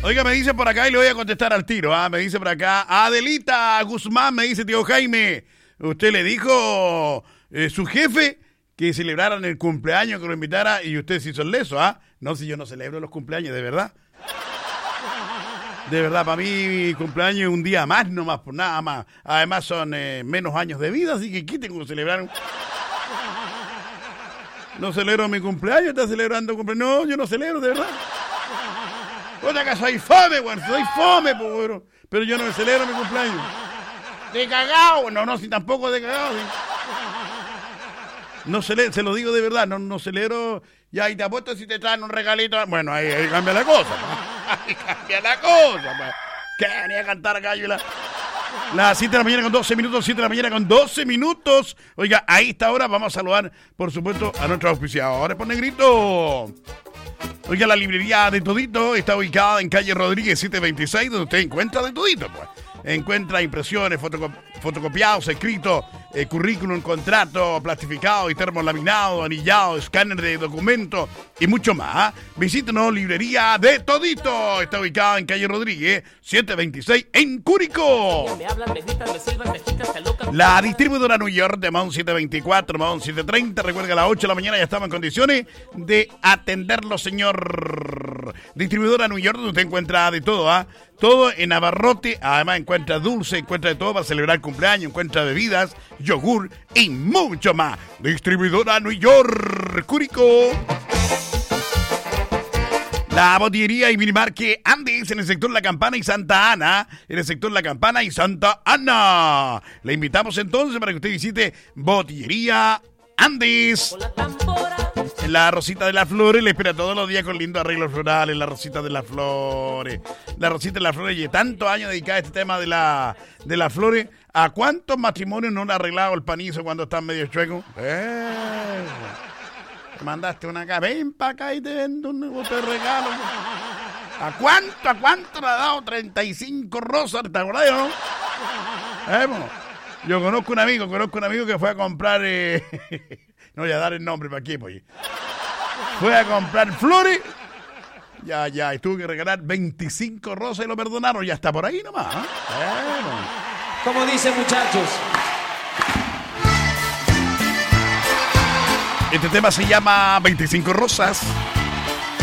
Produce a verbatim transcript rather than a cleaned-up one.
Oiga, me dice por acá y le voy a contestar al tiro. ¿ah? Me dice por acá, Adelita Guzmán, me dice tío Jaime, usted le dijo eh, su jefe que celebraran el cumpleaños, que lo invitara y usted se hizo el leso, ¿ah? No, si yo no celebro los cumpleaños, de verdad. De verdad, para mí mi cumpleaños es un día más, nomás, por nada más. Además son eh, menos años de vida, así que ¿qué tengo que celebrar? No celebro mi cumpleaños, ¿estás celebrando cumpleaños? No, yo no celebro, de verdad. Otra que soy fome, güey, soy fome, pues, pero yo no me celebro mi cumpleaños. De cagao, no, no, si tampoco de cagao. ¿Sí? No celebro, se lo digo de verdad, no, no celebro. Ya, y te apuesto si te traen un regalito. Bueno, ahí, ahí cambia la cosa. Ahí cambia la cosa. Pa. ¿Qué? Venía a cantar acá yo la... Las siete de la mañana con doce minutos, siete de la mañana con doce minutos. Oiga, a esta hora vamos a saludar, por supuesto, a nuestros auspiciadores por negrito. Oiga, la librería de Todito está ubicada en calle Rodríguez setecientos veintiséis, donde usted encuentra de Todito, pues. Encuentra impresiones, fotocop- fotocopiados, escritos, eh, currículum, contrato, plastificado y termolaminado, anillado, escáner de documentos y mucho más. Visítenos, librería de Todito. Está ubicada en calle Rodríguez setecientos veintiséis en Curicó. La distribuidora New York de Mount setecientos veinticuatro, Mount setecientos treinta. Recuerda que a las ocho de la mañana ya estamos en condiciones de atenderlo, señor. Distribuidora New York, donde usted encuentra de todo, ¿ah? ¿eh? Todo en abarrote, además encuentra dulce, encuentra de todo para celebrar el cumpleaños, encuentra bebidas, yogur y mucho más. Distribuidora New York, Curicó. La botillería y minimarket Andes en el sector La Campana y Santa Ana, en el sector La Campana y Santa Ana. Le invitamos entonces para que usted visite Botillería Andes. En la Rosita de las Flores le espera todos los días con lindos arreglos florales, la Rosita de las Flores. La Rosita de las Flores, y tantos años dedicada a este tema de, la, de las flores. ¿A cuántos matrimonios no le ha arreglado el panizo cuando están medio chuecos? Eh, te mandaste una acá, ven para acá y te vendo un te regalo. ¿A cuánto, a cuánto le ha dado treinta y cinco rosas? ¿Te acuerdas, no? Eh, bueno, yo conozco un amigo, conozco un amigo que fue a comprar... Eh, no voy a dar el nombre para aquí, pues. Fue a comprar flores. Ya, ya, y tuvo que regalar veinticinco rosas y lo perdonaron. Ya está por ahí nomás. ¿eh? Bueno. Como dicen, muchachos. Este tema se llama veinticinco rosas.